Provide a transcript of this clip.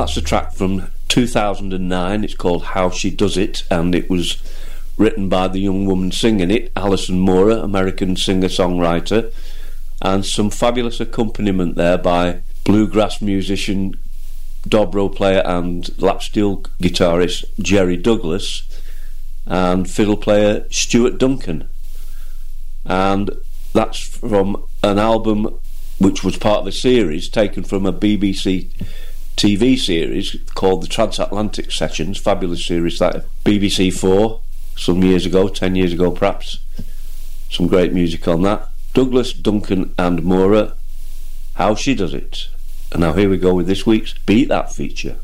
that's a track from 2009. It's called How She Does It, and it was written by the young woman singing it, Alison Mora, American singer-songwriter, and some fabulous accompaniment there by bluegrass musician, dobro player and lap steel guitarist Jerry Douglas, and fiddle player Stuart Duncan. And that's from an album which was part of a series taken from a BBC TV series called the Transatlantic Sessions, fabulous series, that BBC 4 some years ago, 10 years ago perhaps. Some great music on that. Douglas, Duncan and Mora, How She Does It. And now here we go with this week's Beat That feature.